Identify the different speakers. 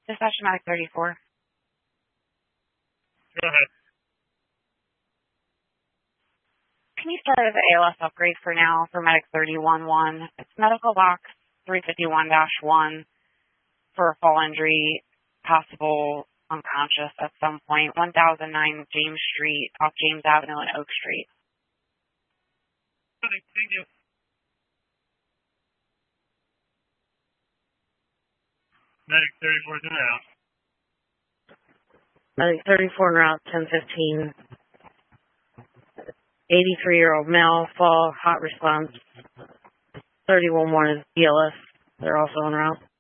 Speaker 1: Dispatch Medic 34.
Speaker 2: Go ahead.
Speaker 1: Can you start as an ALS upgrade for now for Medic 31-1? It's medical box 351-1 for a fall injury, possible unconscious at some point, 1009 James Street, off James Avenue and Oak Street.
Speaker 2: Thank you. Medic 34 is in route.
Speaker 1: Medic 34 en route, 1015. 83-year-old male, fall, hot response. 31-1 is BLS. They're also en route.